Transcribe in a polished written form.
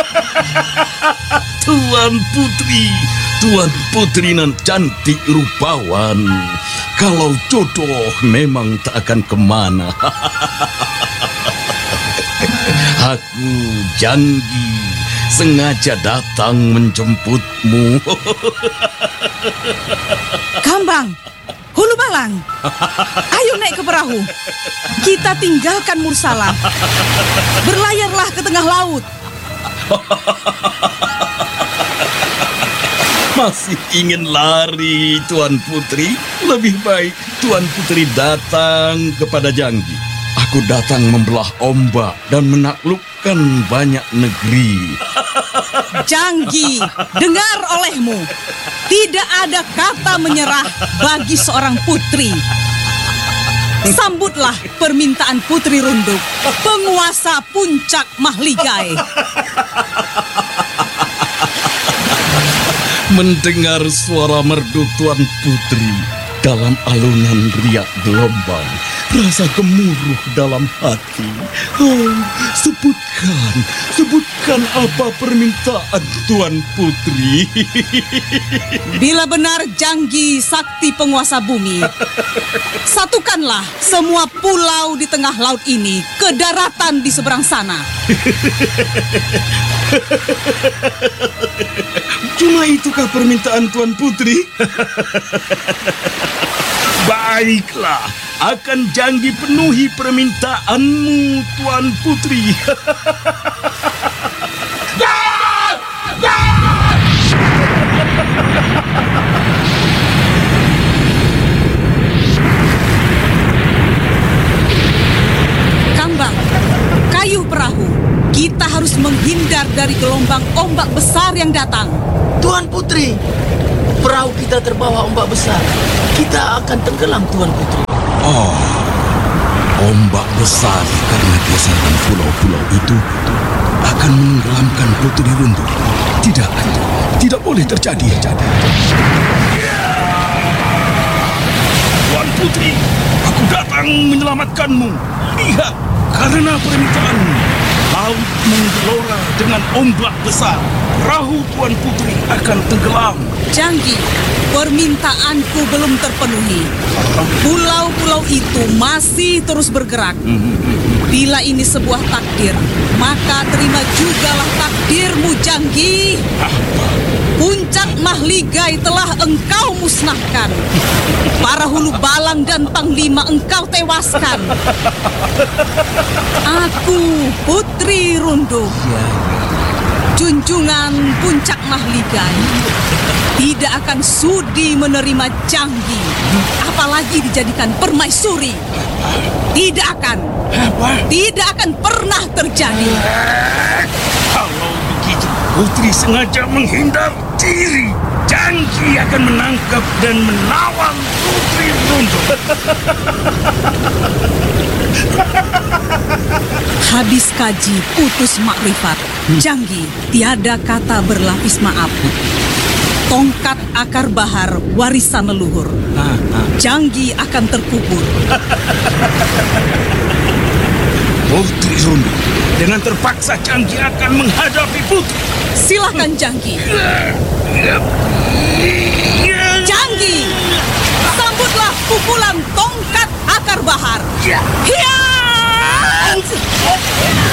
Tuan Putri nan cantik rupawan. Kalau jodoh memang tak akan kemana. Aku Janggi sengaja datang menjemputmu. Kambang, Hulu Balang, ayo naik ke perahu. Kita tinggalkan Mursala. Berlayarlah ke tengah laut. Masih ingin lari, Tuan Putri? Lebih baik Tuan Putri datang kepada Janggi. Aku datang membelah ombak dan menaklukkan banyak negeri. Janggi, dengar olehmu. Tidak ada kata menyerah bagi seorang putri. Sambutlah permintaan Putri Runduk, penguasa puncak Mahligai. Mendengar suara merdu Tuan Putri dalam alunan riak gelombang, rasa gemuruh dalam hati. Oh, sebutkan apa permintaan Tuan Putri. Bila benar Janggi sakti penguasa bumi, satukanlah semua pulau di tengah laut ini ke daratan di seberang sana. Cuma itukah permintaan Tuan Putri? Baiklah, akan Janggi penuhi permintaanmu, Tuan Putri. Kambang, kayuh perahu. Kita harus menghindar dari gelombang ombak besar yang datang. Tuan Putri, perahu kita terbawa ombak besar. Kita akan tenggelam, Tuan Putri. Oh, ombak besar karena geseran pulau-pulau itu akan menenggelamkan Putri Runduk. Tidak boleh terjadi. Tuan Putri, aku datang menyelamatkanmu. Lihat, karena permintaanmu, laut menggelora dengan ombak besar. Perahu Tuan Putri akan tenggelam. Janggi, permintaanku belum terpenuhi. Pulau-pulau itu masih terus bergerak. Bila ini sebuah takdir, maka terima jugalah takdirmu, Janggi. Puncak Mahligai telah engkau musnahkan. Para Hulu Balang dan Panglima engkau tewaskan. Aku, Putri Runduk, junjungan Puncak Mahligai, tidak akan sudi menerima Janggi, apalagi dijadikan permaisuri. Tidak akan pernah terjadi. Kalau begitu, Putri sengaja menghindar diri. Janggi akan menangkap dan menawan Putri Runduk. Habis kaji putus makrifat, Janggi tiada kata berlapis maaf. Tongkat akar bahar warisan leluhur. Janggi akan terkubur. Putri Runduk, dengan terpaksa Janggi akan menghadapi Putri. Silakan Janggi. Janggi, sambutlah pukulan tongkat akar bahar. Hiat!